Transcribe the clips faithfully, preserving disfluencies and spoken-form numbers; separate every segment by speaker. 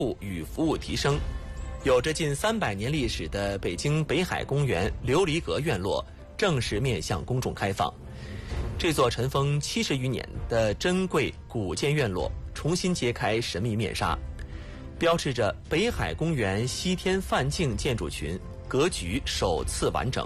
Speaker 1: 与服务提升。有着近三百年历史的北京北海公园琉璃阁院落正式面向公众开放。这座尘封七十余年的珍贵古建院落重新揭开神秘面纱，标志着北海公园西天梵境建筑群格局首次完整。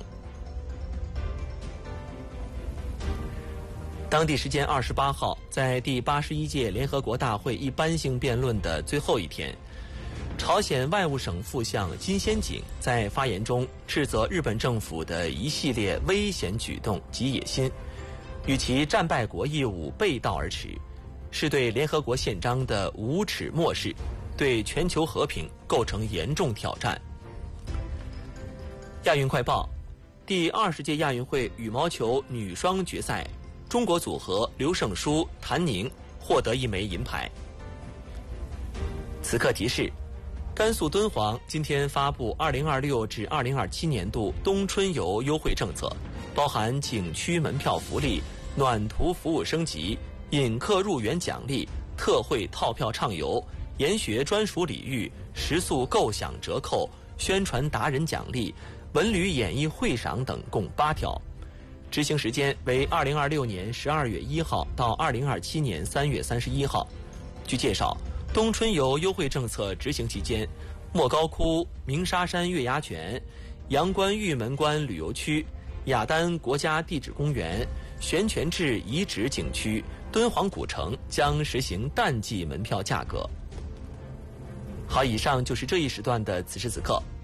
Speaker 1: 当地时间二十八号，在第八十一届联合国大会一般性辩论的最后一天，朝鲜外务省副相金先景在发言中斥责日本政府的一系列危险举动及野心，与其战败国义务背道而驰，是对联合国宪章的无耻漠视，对全球和平构成严重挑战。亚运快报：第二十届亚运会羽毛球女双决赛，中国组合刘胜书、谭宁获得一枚银牌。此刻提示：甘肃敦煌今天发布二零二六至二零二七年度冬春游优惠政策，包含景区门票福利、暖途服务升级、引客入园奖励、特惠套票畅游、研学专属礼遇、食宿购享折扣、宣传达人奖励、文旅演艺会赏等共八条。执行时间为二零二六年十二月一号到二零二七年三月三十一号。据介绍，冬春游优惠政策执行期间，莫高窟、鸣沙山月牙泉、阳关玉门关旅游区、雅丹国家地质公园、悬泉至遗址景区、敦煌古城将实行淡季门票价格。好，以上就是这一时段的此时此刻。